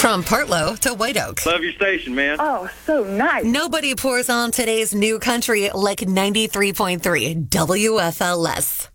From Partlow to White Oak. Love your station, man. Oh, so nice. Nobody pours on today's new country like 93.3 WFLS.